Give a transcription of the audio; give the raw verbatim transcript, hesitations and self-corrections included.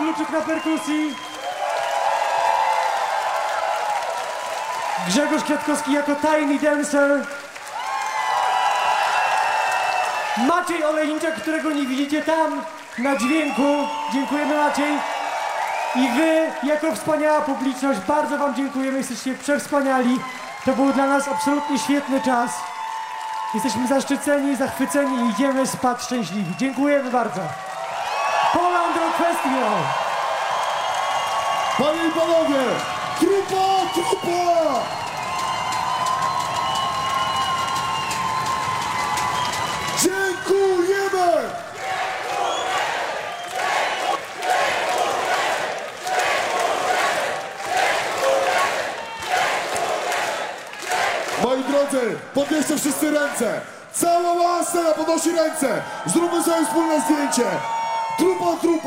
Pawluczyk na perkusji, Grzegorz Kwiatkowski jako Tiny Dancer, Maciej Oleńczak, którego nie widzicie tam na dźwięku. Dziękujemy, Maciej. I wy, jako wspaniała publiczność, bardzo wam dziękujemy, jesteście przewspaniali. To był dla nas absolutnie świetny czas. Jesteśmy zaszczyceni, zachwyceni i idziemy spać szczęśliwi. Dziękujemy bardzo. Poland Rock Festival! Panie i panowie, trupa, trupa! Dziękujemy! Moi drodzy, podnieście wszyscy ręce. Cała mała scena podnosi ręce. Zróbmy sobie wspólne zdjęcie. Trupa, trupa.